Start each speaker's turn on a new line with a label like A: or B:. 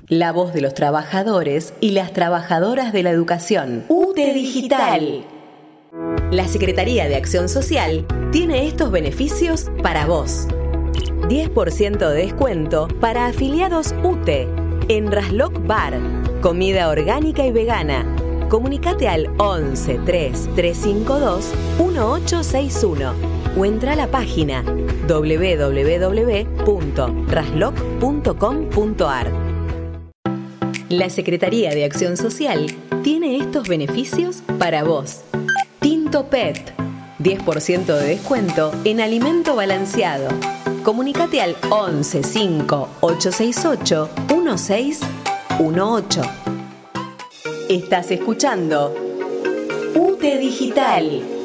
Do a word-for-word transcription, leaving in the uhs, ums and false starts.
A: La voz de los trabajadores y las trabajadoras de la educación. U T E Digital. La Secretaría de Acción Social tiene estos beneficios para vos. diez por ciento de descuento para afiliados U T E en Rasloc Bar. Comida orgánica y vegana. Comunicate al once, tres, trescientos cincuenta y dos, dieciocho sesenta y uno o entra a la página doble u doble u doble u punto rasloc punto com punto a r. La Secretaría de Acción Social tiene estos beneficios para vos. Tinto Pet. diez por ciento de descuento en alimento balanceado. Comunicate al once, cinco, ocho seis ocho, dieciséis dieciocho. Estás escuchando U T E Digital.